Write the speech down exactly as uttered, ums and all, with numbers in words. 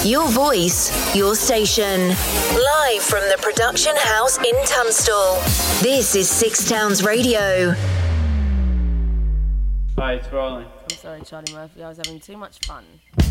Your voice, your station. Live from the production house in Tunstall. This is Six Towns Radio. Hi, it's rolling. I'm sorry, Charlie Murphy. I was having too much fun.